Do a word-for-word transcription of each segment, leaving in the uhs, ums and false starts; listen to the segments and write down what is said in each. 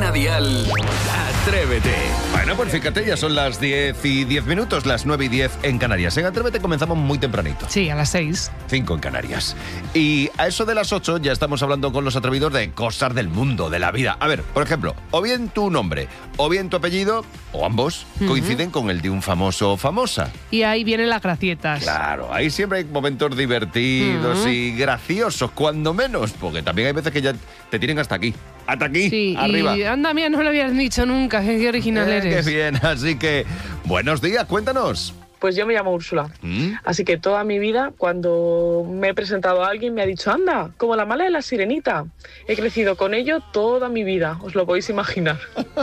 Cadena Dial, Atrévete. Bueno, pues fíjate, ya son las diez y diez minutos, las nueve y diez en Canarias. En Atrévete comenzamos muy tempranito. Sí, a las seis. cinco en Canarias. Y a eso de las ocho ya estamos hablando con los atrevidos de cosas del mundo, de la vida. A ver, por ejemplo, o bien tu nombre, o bien tu apellido, o ambos, uh-huh. coinciden con el de un famoso o famosa. Y ahí vienen las gracietas. Claro, ahí siempre hay momentos divertidos uh-huh. y graciosos, cuando menos, porque también hay veces que ya te tienen hasta aquí. Hasta aquí, sí, arriba. Y anda, mía, no lo habías dicho nunca, qué original eh, eres. Qué bien, así que, buenos días, cuéntanos. Pues yo me llamo Úrsula, ¿Mm? Así que toda mi vida, cuando me he presentado a alguien, me ha dicho, anda, como la mala de la sirenita. He crecido con ello toda mi vida, os lo podéis imaginar.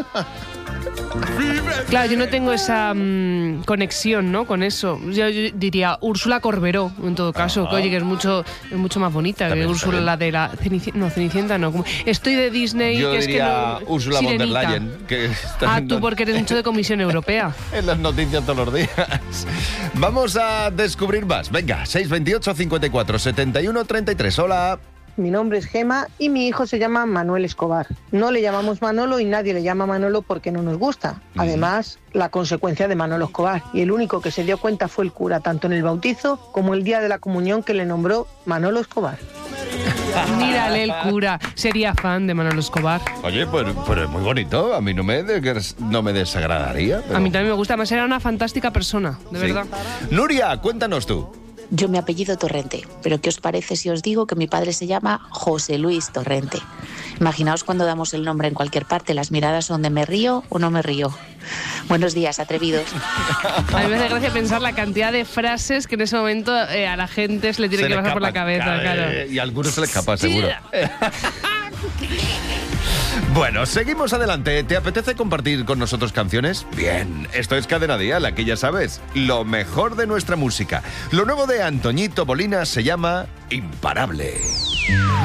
Claro, yo no tengo esa mmm, conexión, ¿no? Con eso. Yo, yo diría Úrsula Corberó, en todo caso, ah. que oye, que es mucho, es mucho más bonita también que Úrsula, la de la Cenicienta. No, Cenicienta no. Como, estoy de Disney, yo que es que no. Úrsula von der Leyen. Que está ah, tú porque eres mucho de Comisión Europea. En las noticias todos los días. Vamos a descubrir más. Venga, seis veintiocho, cincuenta y cuatro, setenta y uno, treinta y tres. Hola. Mi nombre es Gema y mi hijo se llama Manuel Escobar. No le llamamos Manolo y nadie le llama Manolo porque no nos gusta. Además, la consecuencia de Manolo Escobar. Y el único que se dio cuenta fue el cura, tanto en el bautizo como el día de la comunión, que le nombró Manolo Escobar. Mírale, el cura. Sería fan de Manolo Escobar. Oye, pues, pues es muy bonito. A mí no me, no me desagradaría. Pero... A mí también me gusta. Además, era una fantástica persona, de ¿Sí? verdad. Nuria, cuéntanos tú. Yo me apellido Torrente, pero ¿qué os parece si os digo que mi padre se llama José Luis Torrente? Imaginaos cuando damos el nombre en cualquier parte, las miradas son de me río o no me río. Buenos días, atrevidos. A mí me hace gracia pensar la cantidad de frases que en ese momento eh, a la gente se le tiene se que pasar por la cabeza. Claro. Claro. Y a algunos se les escapa, seguro. Bueno, seguimos adelante. ¿Te apetece compartir con nosotros canciones? Bien, esto es Cadena Dial, aquí ya sabes, lo mejor de nuestra música. Lo nuevo de Antoñito Bolina se llama Imparable.